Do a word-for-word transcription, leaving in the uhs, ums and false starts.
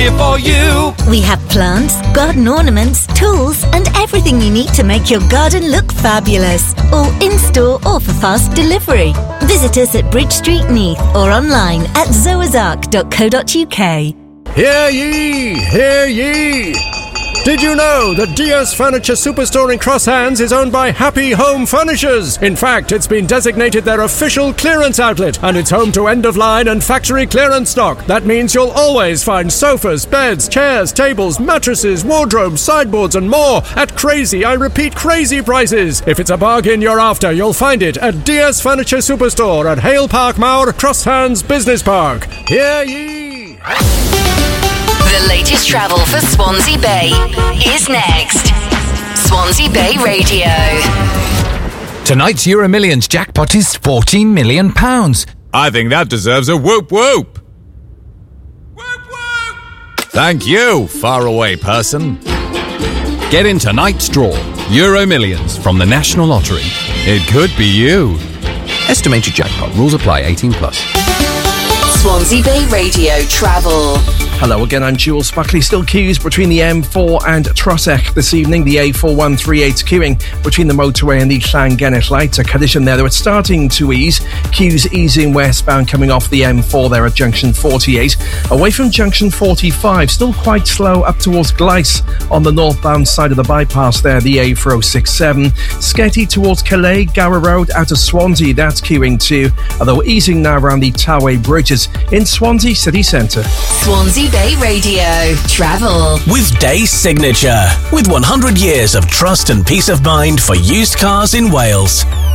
here for you. We have plants, garden ornaments, tools and everything you need to make your garden look fabulous. All in-store or for fast delivery. Visit us at Bridge Street, Neath or online at zoazark dot co dot uk. Hear ye! Hear ye! Did you know that Diaz Furniture Superstore in Cross Hands is owned by Happy Home Furnishers? In fact, it's been designated their official clearance outlet, and it's home to end-of-line and factory clearance stock. That means you'll always find sofas, beds, chairs, tables, mattresses, wardrobes, sideboards and more at crazy, I repeat, crazy prices. If it's a bargain you're after, you'll find it at Diaz Furniture Superstore at Hale Park Mauer, Cross Hands Business Park. Hear ye! The latest travel for Swansea Bay is next. Swansea Bay Radio. Tonight's Euro Millions jackpot is fourteen million pounds. I think that deserves a whoop whoop. Whoop whoop! Thank you, faraway person. Get in tonight's draw. Euro Millions from the National Lottery. It could be you. Estimated jackpot. Rules apply. eighteen plus. Swansea Bay Radio Travel. Hello again, I'm Jules Buckley. Still queues between the M four and Trosech this evening. The A four one three eight queuing between the motorway and the Llangennet lights. A collision there, though it's starting to ease. Queues easing westbound coming off the M four there at junction forty-eight. Away from junction forty-five, still quite slow up towards Gleis on the northbound side of the bypass there, the A four oh six seven. Sketty towards Calais, Gower Road out of Swansea, that's queuing too. Although easing now around the Tarway bridges in Swansea city centre. Swansea Bay Radio Travel with Day Signature, with one hundred years of trust and peace of mind for used cars in Wales.